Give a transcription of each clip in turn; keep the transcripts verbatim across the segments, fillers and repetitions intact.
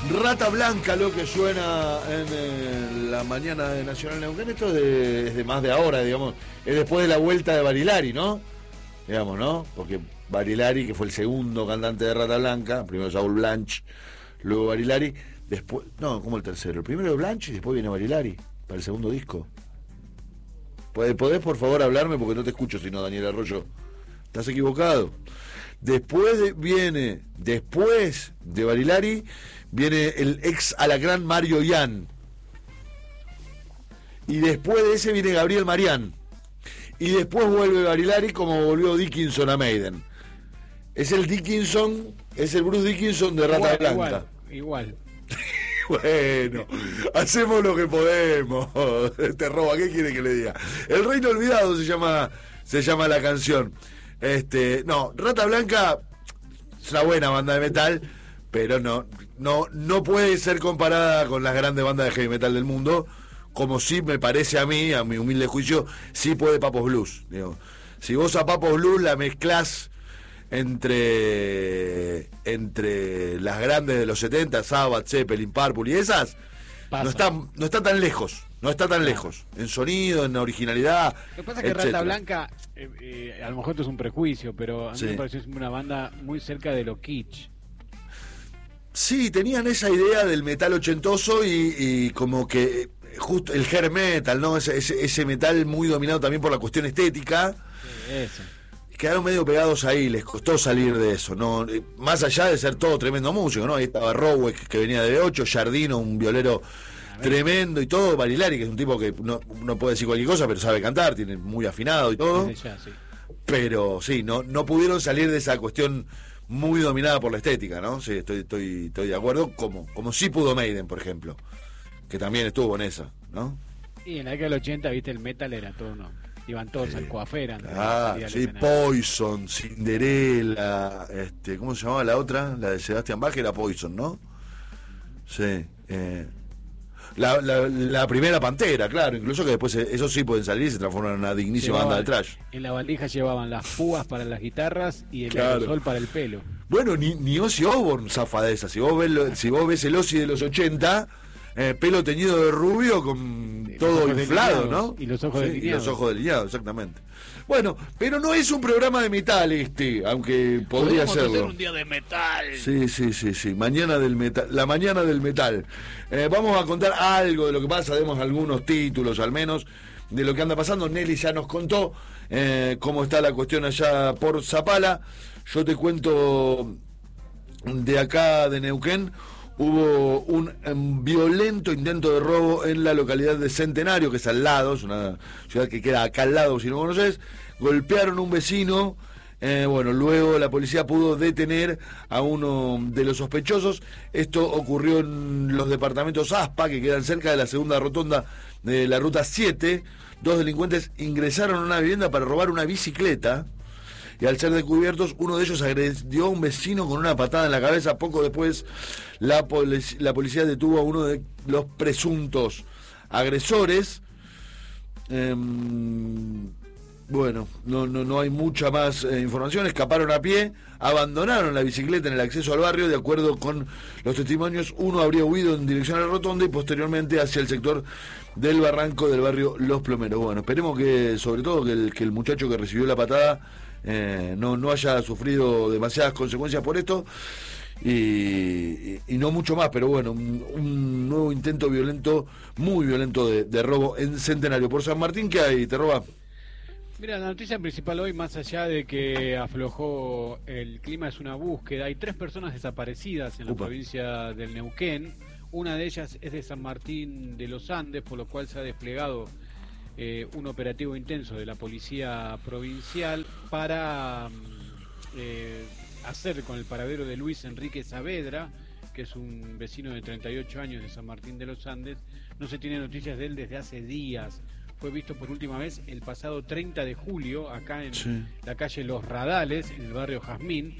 Rata Blanca, lo que suena en eh, la mañana de Nacional Neuquén. Esto es de, es de más de ahora, digamos. Es después de la vuelta de Barilari, ¿no? Digamos, ¿no? Porque Barilari, que fue el segundo cantante de Rata Blanca, primero Saúl Blanch, luego Barilari, después... No, como el tercero. El primero es Blanch y después viene Barilari, para el segundo disco. ¿Podés, podés por favor hablarme? Porque no te escucho, si no, Daniel Arroyo. Estás equivocado. Después de, viene, después de Barilari, viene el ex alacrán Mario Ian. Y después de ese viene Gabriel Marián. Y después vuelve Barilari como volvió Dickinson a Maiden. Es el Dickinson, es el Bruce Dickinson de Rata igual, Blanca. Igual. igual. Bueno, hacemos lo que podemos. Te roba, ¿qué quiere que le diga? El Reino Olvidado se llama, se llama la canción. Este, no, Rata Blanca es una buena banda de metal, pero no, no, no puede ser comparada con las grandes bandas de heavy metal del mundo, como sí me parece a mí, a mi humilde juicio, sí puede Papos Blues. Digo, si vos a Papos Blues la mezclás entre entre las grandes de los setenta, Sabbath, Zeppelin, Purple y esas, no está, no está tan lejos, no está tan lejos, en sonido, en originalidad. Lo que pasa es que etcétera. Rata Blanca, eh, eh, a lo mejor esto es un prejuicio, pero a mí Sí. me pareció una banda muy cerca de lo kitsch. Sí, tenían esa idea del metal ochentoso y, y como que justo el hair metal, ¿no? Ese, ese, ese metal muy dominado también por la cuestión estética. Sí, eso. Quedaron medio pegados ahí, les costó salir de eso, ¿no? Más allá de ser todo tremendo músico, ¿no? Ahí estaba Rowek, que venía de B ocho, Jardino, un violero tremendo y todo, Barilari, que es un tipo que no, no puede decir cualquier cosa, pero sabe cantar, tiene muy afinado y todo. Ya, sí. Pero sí, no, no pudieron salir de esa cuestión muy dominada por la estética, ¿no? Sí, estoy, estoy, estoy de acuerdo, como, como sí pudo Maiden, por ejemplo, que también estuvo en esa, ¿no? Y en la década del ochenta, viste, el metal era todo, ¿no? Iban todos sí. al coafer. Ah, sí, Poison, Cinderella, este, ¿cómo se llamaba la otra? La de Sebastián Bach era Poison, ¿no? Sí, eh, la, la, la primera Pantera, claro, incluso que después esos sí pueden salir y se transforman en una dignísima llevaban, banda de trash. En la valija llevaban las púas para las guitarras y el claro. aerosol para el pelo. Bueno, ni, ni Ozzy Osbourne zafa de esa. Si vos ves, si vos ves el Ozzy de los ochenta, eh, pelo teñido de rubio con sí, todo inflado, ¿no? Y los ojos sí, delineados. Y los ojos delineados, exactamente. Bueno, pero no es un programa de metal este, aunque podría serlo. Hacer un día de metal. Sí, sí, sí, sí. Mañana del metal, la mañana del metal. Eh, vamos a contar algo de lo que pasa, demos algunos títulos al menos de lo que anda pasando. Nelly ya nos contó eh, cómo está la cuestión allá por Zapala. Yo te cuento de acá de Neuquén. Hubo un um, violento intento de robo en la localidad de Centenario, que es al lado, es una ciudad que queda acá al lado, si no conoces. Golpearon a un vecino. Eh, bueno, luego la policía pudo detener a uno de los sospechosos. Esto ocurrió en los departamentos Aspa, que quedan cerca de la segunda rotonda de la ruta siete. Dos delincuentes ingresaron a una vivienda para robar una bicicleta. Y al ser descubiertos, uno de ellos agredió a un vecino con una patada en la cabeza. Poco después, la, polic- la policía detuvo a uno de los presuntos agresores. Eh, bueno, no, no, no hay mucha más eh, información. Escaparon a pie, abandonaron la bicicleta en el acceso al barrio. De acuerdo con los testimonios, uno habría huido en dirección a la rotonda y posteriormente hacia el sector del barranco del barrio Los Plomeros. Bueno, esperemos que, sobre todo, que el, que el muchacho que recibió la patada Eh, no, no haya sufrido demasiadas consecuencias por esto y, y, y no mucho más, pero bueno, un, un nuevo intento violento, muy violento de, de robo en Centenario. Por San Martín, ¿qué hay? ¿Te roba? Mira, la noticia principal hoy, más allá de que aflojó el clima, es una búsqueda. Hay tres personas desaparecidas en la Upa. provincia del Neuquén. Una de ellas es de San Martín de los Andes, por lo cual se ha desplegado Eh, un operativo intenso de la policía provincial para eh, hacer con el paradero de Luis Enrique Saavedra, que es un vecino de treinta y ocho años de San Martín de los Andes. No se tiene noticias de él desde hace días. Fue visto por última vez el pasado treinta de julio acá en sí. la calle Los Radales, en el barrio Jazmín,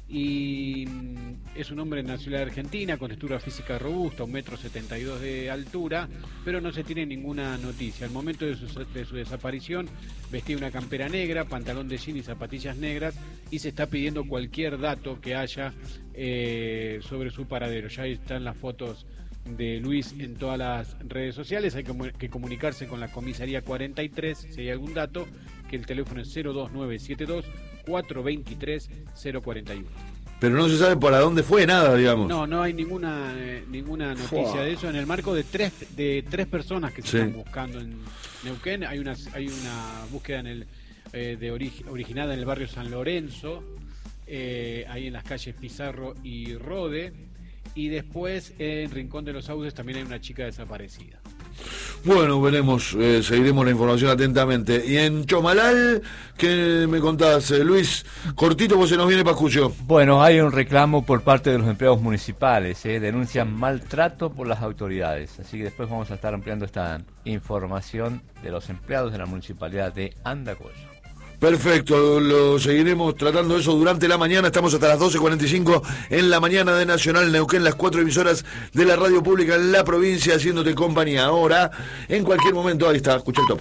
y es un hombre nacional de Argentina con estatura física robusta, un metro setenta y dos de altura, pero no se tiene ninguna noticia. Al momento de su, de su desaparición vestía una campera negra, pantalón de jean y zapatillas negras, y se está pidiendo cualquier dato que haya eh, sobre su paradero. Ya están las fotos de Luis en todas las redes sociales. Hay que comunicarse con la comisaría cuarenta y tres si hay algún dato, que el teléfono es cero dos nueve siete dos cuatro dos tres cero cuatro uno. Pero no se sabe para dónde fue, nada, digamos. No, no hay ninguna eh, ninguna noticia Fua. de eso. En el marco de tres de tres personas que se sí. están buscando en Neuquén, hay una hay una búsqueda en el eh, de orig, originada en el barrio San Lorenzo, eh, ahí en las calles Pizarro y Rode, y después en Rincón de los Sauces también hay una chica desaparecida. Bueno, veremos, eh, seguiremos la información atentamente. Y en Chomalal, ¿qué me contás, eh, Luis? Cortito, pues se nos viene Pacucho. Bueno, hay un reclamo por parte de los empleados municipales, eh, denuncian maltrato por las autoridades, así que después vamos a estar ampliando esta información de los empleados de la municipalidad de Andacollo. Perfecto, lo seguiremos tratando eso durante la mañana. Estamos hasta las doce cuarenta y cinco en la mañana de Nacional Neuquén, las cuatro emisoras de la radio pública en la provincia, haciéndote compañía. Ahora, en cualquier momento, ahí está, escucha el top.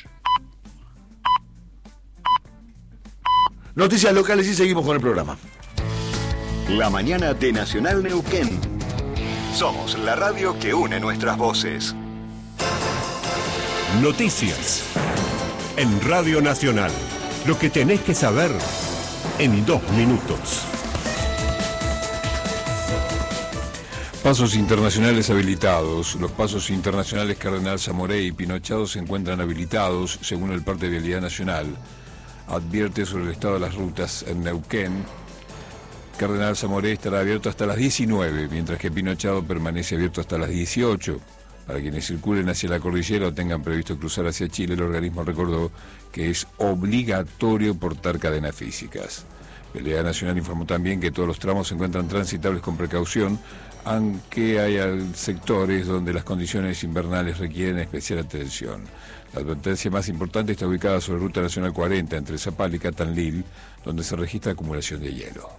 Noticias locales y seguimos con el programa. La mañana de Nacional Neuquén. Somos la radio que une nuestras voces. Noticias en Radio Nacional. Lo que tenés que saber en dos minutos. Pasos internacionales habilitados. Los pasos internacionales Cardenal Zamoré y Pinochado se encuentran habilitados, según el parte de Vialidad Nacional. Advierte sobre el estado de las rutas en Neuquén. Cardenal Zamoré estará abierto hasta las diecinueve, mientras que Pinochado permanece abierto hasta las dieciocho. Para quienes circulen hacia la cordillera o tengan previsto cruzar hacia Chile, el organismo recordó que es obligatorio portar cadenas físicas. Vialidad Nacional informó también que todos los tramos se encuentran transitables con precaución, aunque hay sectores donde las condiciones invernales requieren especial atención. La advertencia más importante está ubicada sobre Ruta Nacional cuarenta, entre Zapal y Catanlil, donde se registra acumulación de hielo.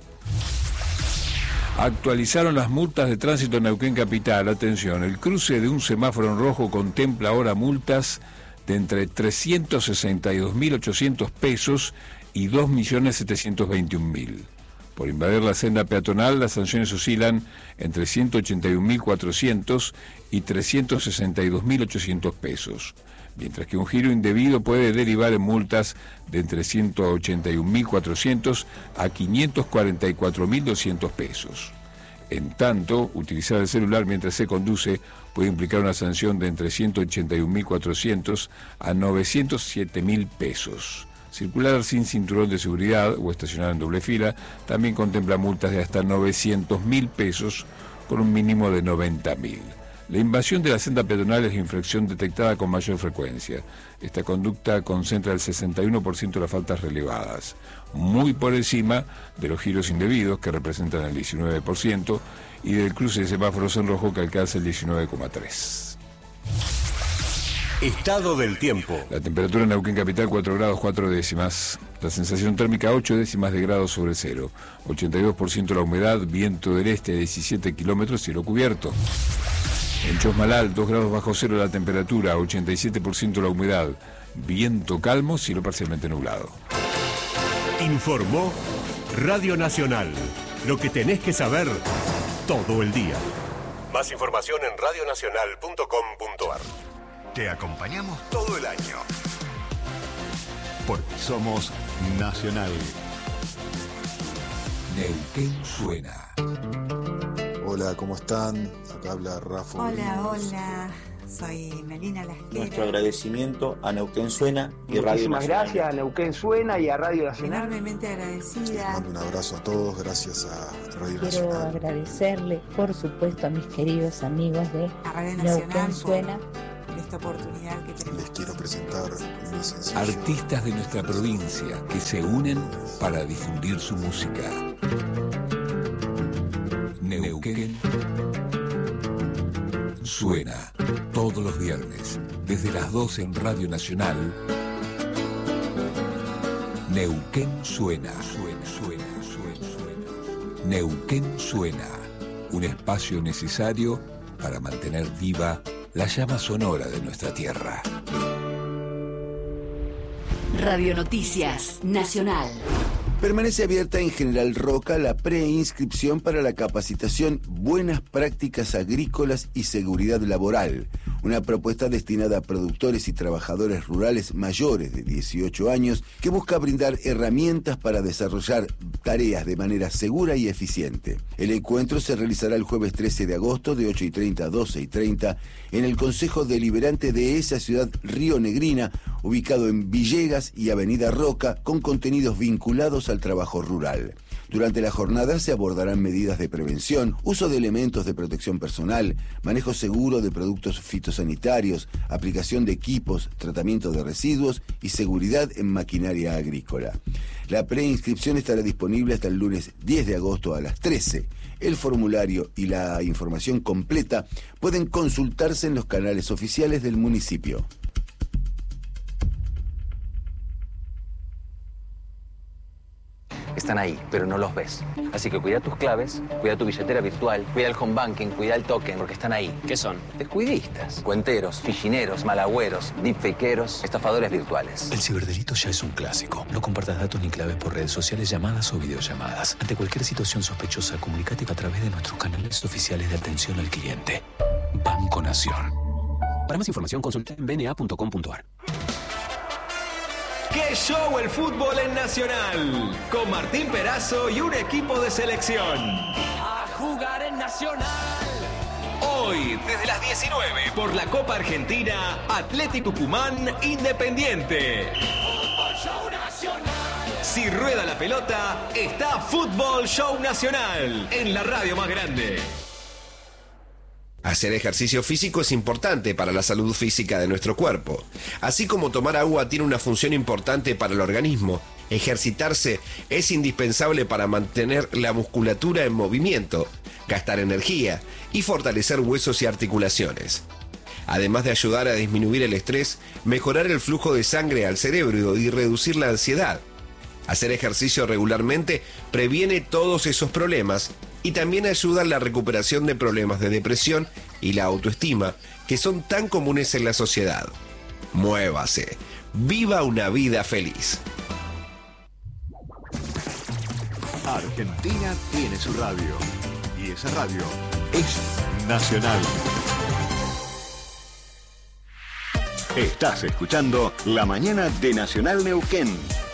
Actualizaron las multas de tránsito en Neuquén Capital. Atención, el cruce de un semáforo en rojo contempla ahora multas de entre trescientos sesenta y dos mil ochocientos pesos y dos millones setecientos veintiún mil. Por invadir la senda peatonal, las sanciones oscilan entre ciento ochenta y un mil cuatrocientos y trescientos sesenta y dos mil ochocientos pesos, mientras que un giro indebido puede derivar en multas de entre ciento ochenta y un mil cuatrocientos a quinientos cuarenta y cuatro mil doscientos pesos. En tanto, utilizar el celular mientras se conduce puede implicar una sanción de entre ciento ochenta y un mil cuatrocientos a novecientos siete mil pesos. Circular sin cinturón de seguridad o estacionar en doble fila también contempla multas de hasta novecientos mil pesos con un mínimo de noventa mil. La invasión de la senda peatonal es la infracción detectada con mayor frecuencia. Esta conducta concentra el sesenta y uno por ciento de las faltas relevadas, muy por encima de los giros indebidos, que representan el diecinueve por ciento, y del cruce de semáforos en rojo, que alcanza el diecinueve coma tres por ciento. Estado del tiempo. La temperatura en Neuquén Capital cuatro grados cuatro décimas. La sensación térmica ocho décimas de grado sobre cero. ochenta y dos por ciento la humedad, viento del este a diecisiete kilómetros, cielo cubierto. En Chosmalal, dos grados bajo cero la temperatura, ochenta y siete por ciento la humedad, viento calmo, cielo parcialmente nublado. Informó Radio Nacional. Lo que tenés que saber todo el día. Más información en radio nacional punto com punto a r. Te acompañamos todo el año. Porque somos Nacional. Neuquén suena. Hola, ¿cómo están? Acá habla Rafa. Hola, hola. Soy Melina Lasquera. Nuestro agradecimiento a Neuquén Suena y Radio Nacional. Muchísimas gracias a Neuquén Suena y a Radio Nacional. Enormemente agradecida. Les mando un abrazo a todos, gracias a Radio Quiero Nacional. Quiero agradecerle, por supuesto, a mis queridos amigos de a Radio Nacional Neuquén Suena. Por esta oportunidad que tenemos. Les quiero presentar mi sencillo. Artistas de nuestra provincia que se unen para difundir su música. Neuquén Suena todos los viernes desde las doce en Radio Nacional. Neuquén Suena, suena, suena, suena, suena. Neuquén Suena, un espacio necesario para mantener viva la llama sonora de nuestra tierra. Radio Noticias Nacional. Permanece abierta en General Roca la preinscripción para la capacitación Buenas Prácticas Agrícolas y Seguridad Laboral, una propuesta destinada a productores y trabajadores rurales mayores de dieciocho años que busca brindar herramientas para desarrollar tareas de manera segura y eficiente. El encuentro se realizará el jueves trece de agosto de ocho y treinta a doce y treinta en el Consejo Deliberante de esa ciudad rionegrina, ubicado en Villegas y Avenida Roca, con contenidos vinculados al trabajo rural. Durante la jornada se abordarán medidas de prevención, uso de elementos de protección personal, manejo seguro de productos fitosanitarios, aplicación de equipos, tratamiento de residuos y seguridad en maquinaria agrícola. La preinscripción estará disponible hasta el lunes diez de agosto a las trece. El formulario y la información completa pueden consultarse en los canales oficiales del municipio. Están ahí, pero no los ves. Así que cuida tus claves, cuida tu billetera virtual, cuida el home banking, cuida el token, porque están ahí. ¿Qué son? Descuidistas, cuenteros, fichineros, malagüeros, deepfakeros, estafadores virtuales. El ciberdelito ya es un clásico. No compartas datos ni claves por redes sociales, llamadas o videollamadas. Ante cualquier situación sospechosa, comunícate a través de nuestros canales oficiales de atención al cliente. Banco Nación. Para más información, consulta en b n a punto com punto a r. ¡Qué show el fútbol en Nacional! Con Martín Perazo y un equipo de selección. A jugar en Nacional. Hoy, desde las diecinueve, por la Copa Argentina, Atlético Tucumán Independiente. Fútbol Show Nacional. Si rueda la pelota, está Fútbol Show Nacional, en la radio más grande. Hacer ejercicio físico es importante para la salud física de nuestro cuerpo. Así como tomar agua tiene una función importante para el organismo, ejercitarse es indispensable para mantener la musculatura en movimiento, gastar energía y fortalecer huesos y articulaciones. Además de ayudar a disminuir el estrés, mejorar el flujo de sangre al cerebro y reducir la ansiedad. Hacer ejercicio regularmente previene todos esos problemas y también ayuda en la recuperación de problemas de depresión y la autoestima que son tan comunes en la sociedad. Muévase, viva una vida feliz. Argentina tiene su radio y esa radio es Nacional. Estás escuchando La Mañana de Nacional Neuquén.